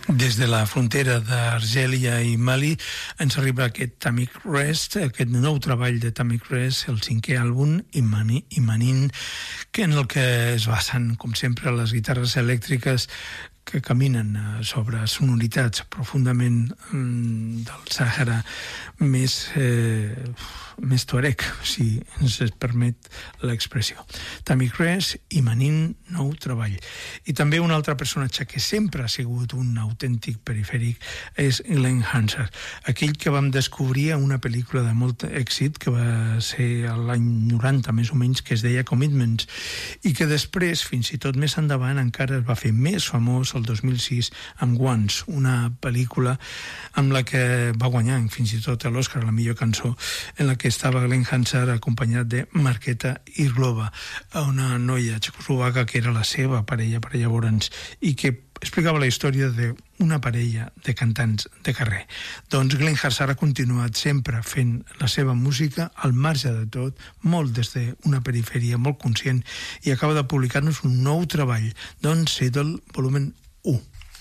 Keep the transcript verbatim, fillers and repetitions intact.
Des de la frontera d'Argèlia i Mali ens arriba aquest Tamik Rest, aquest nou treball de Tamik Rest, el cinquè àlbum, Imani, Imanin, que en el que es basen, com sempre, les guitarres elèctriques que caminen sobre sonoritats profundament mm, del Sàhara més, eh, més tuareg, si ens es permet l'expressió. Tamik Rest, Imanin, nou treball. I també un altre personatge que sempre ha sigut un autèntic perifèric és Glen Hansard, aquell que vam descobrir a una pel·lícula de molt èxit que va ser l'any noranta més o menys, que es deia Commitments, i que després, fins i tot més endavant, encara es va fer més famós el dos mil sis amb Once, una pel·lícula amb la que va guanyar fins i tot l'Oscar a la millor cançó, en la que estava Glen Hansard acompanyat de Marketa Irglova, una noia txecoslovaca que era la seva parella per llavors i que explicava la història d'una parella de cantants de carrer. Doncs Glen Hansard ha continuat sempre fent la seva música al marge de tot, molt des d'una perifèria molt conscient, i acaba de publicar-nos un nou treball, doncs Seattle volumen u.